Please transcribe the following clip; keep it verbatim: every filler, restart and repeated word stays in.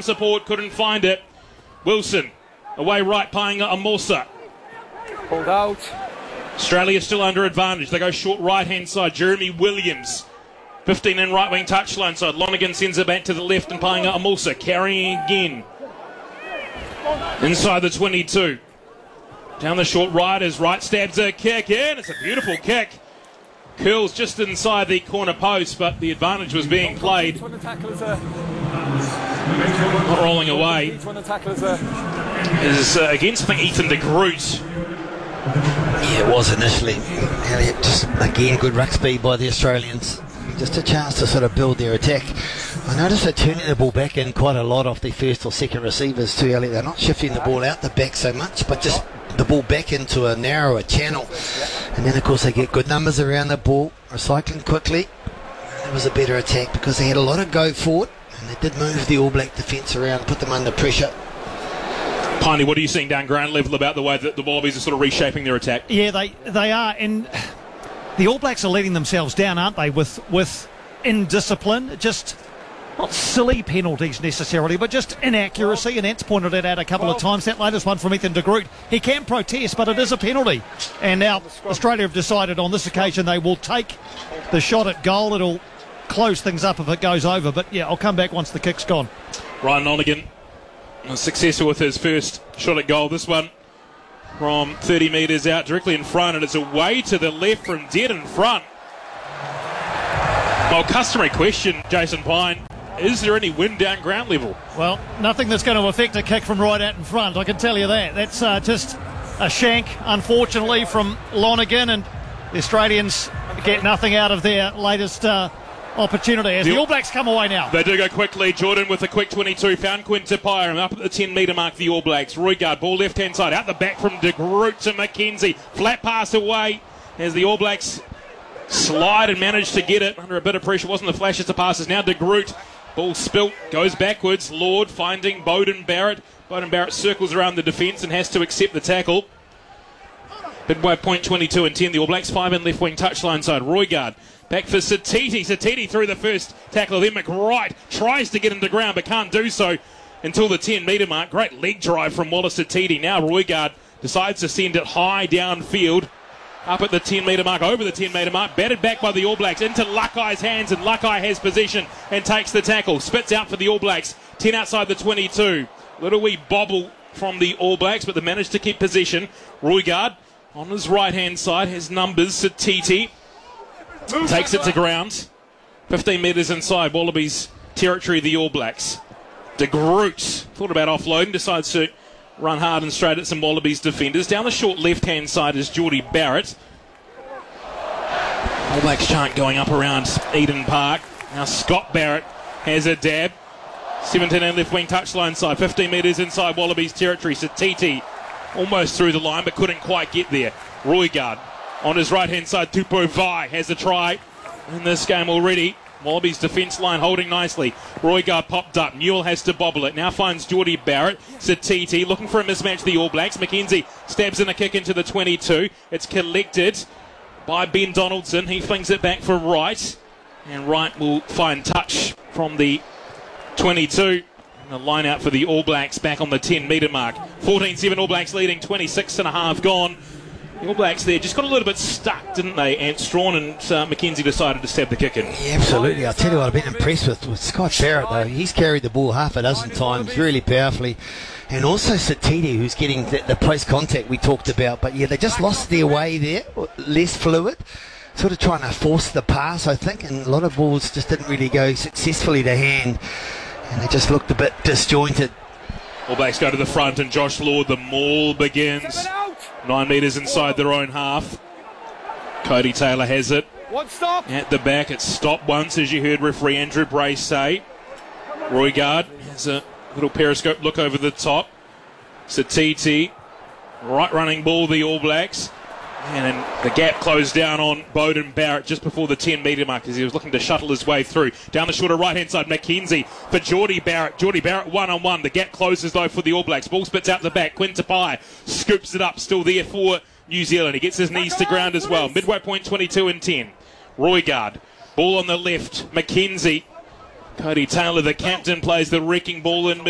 some support, couldn't find it. Wilson, away right, Paenga Amosa. Pulled out. Australia still under advantage. They go short right-hand side. Jeremy Williams. fifteen in right-wing touchline side. Lonergan sends it back to the left and Paenga Amosa carrying again. Inside the twenty-two. Down the short right as Wright stabs a kick in. It's a beautiful kick. Curls just inside the corner post, but the advantage was being played. Not rolling away. Is uh, against, I think, Ethan de Groot. Yeah, it was initially. Elliot, just again, good ruck speed by the Australians. Just a chance to sort of build their attack. I noticed they're turning the ball back in quite a lot off the first or second receivers too, Elliot. They're not shifting the ball out the back so much, but just the ball back into a narrower channel. And then, of course, they get good numbers around the ball, recycling quickly. It was a better attack because they had a lot of go forward, and they did move the All Black defence around, put them under pressure. Piney, what are you seeing down ground level about the way that the Wallabies are sort of reshaping their attack? Yeah, they they are, and the All Blacks are letting themselves down, aren't they, with with indiscipline, just not silly penalties necessarily, but just inaccuracy, and Ant's pointed it out a couple of times. That latest one from Ethan de Groot, he can protest, but it is a penalty. And now Australia have decided on this occasion they will take the shot at goal. It'll close things up if it goes over, but yeah, I'll come back once the kick's gone. Ryan Lonergan, successful with his first shot at goal. This one from thirty metres out, directly in front, and it's away to the left from dead in front. Well, customary question, Jason Pine. Is there any wind down ground level? Well, nothing that's going to affect a kick from right out in front, I can tell you that. That's uh, just a shank, unfortunately, from Lonergan, and the Australians get nothing out of their latest uh, opportunity as the, the All Blacks come away now. They do go quickly. Jordan with a quick twenty-two, found Quinta Pyram up at the ten metre mark, the All Blacks. Roigard, ball left-hand side, out the back from de Groot to McKenzie. Flat pass away as the All Blacks slide and manage to get it under a bit of pressure. Wasn't the flashes to passes. Now de Groot. Ball spilt, goes backwards. Lord finding Beauden Barrett. Beauden Barrett circles around the defence and has to accept the tackle. Midway point twenty-two and ten. The All Blacks five in left wing touchline side. Roigard back for Satiti. Satiti through the first tackle. Then McWright tries to get into ground but can't do so until the ten metre mark. Great leg drive from Wallace Satiti. Now Roigard decides to send it high downfield. Up at the ten metre mark, over the ten metre mark, batted back by the All Blacks into Luckey's hands, and Luckey has possession and takes the tackle. Spits out for the All Blacks, ten outside the twenty-two. Little wee bobble from the All Blacks, but they managed to keep possession. Roigard on his right hand side has numbers. Satiti takes it to ground. fifteen metres inside Wallabies territory, the All Blacks. De Groot thought about offloading, decides to run hard and straight at some Wallabies defenders. Down the short left-hand side is Geordie Barrett. All Blacks chant going up around Eden Park. Now Scott Barrett has a dab. seventeen in left-wing touchline side. fifteen metres inside Wallabies territory. Satiti almost through the line but couldn't quite get there. Roigard on his right-hand side. Tupou Vai has a try in this game already. Wallabies defence line holding nicely. Roigard popped up. Newell has to bobble it. Now finds Geordie Barrett. Satiti looking for a mismatch, the All Blacks. McKenzie stabs in a kick into the twenty-two. It's collected by Ben Donaldson. He flings it back for Wright. And Wright will find touch from the twenty-two. And the line out for the All Blacks back on the ten metre mark. fourteen seven All Blacks leading. twenty-six and a half gone. The All Blacks there just got a little bit stuck, didn't they? Ant Strawn and uh, McKenzie decided to stab the kick in. Yeah, absolutely. I'll tell you what, I've been impressed with, with Scott Barrett, though. He's carried the ball half a dozen times, really powerfully. And also Satiti, who's getting the, the post-contact we talked about. But, yeah, they just lost their way there, less fluid. Sort of trying to force the pass, I think. And a lot of balls just didn't really go successfully to hand. And they just looked a bit disjointed. All Blacks go to the front and Josh Lord, the maul begins. Nine metres inside their own half. Cody Taylor has it. One stop. At the back, it's stopped once, as you heard referee Andrew Bray say. Roigard has a little periscope look over the top. Satiti, right running ball, the All Blacks. And then the gap closed down on Beauden Barrett just before the ten metre mark as he was looking to shuttle his way through. Down the shorter right-hand side, McKenzie for Geordie Barrett. Geordie Barrett one-on-one. The gap closes, though, for the All Blacks. Ball spits out the back. Quinta Pai scoops it up. Still there for New Zealand. He gets his knees to ground as well. Midway point twenty-two and ten. Roigard. Ball on the left. McKenzie. Cody Taylor, the captain, plays the wrecking ball in mid.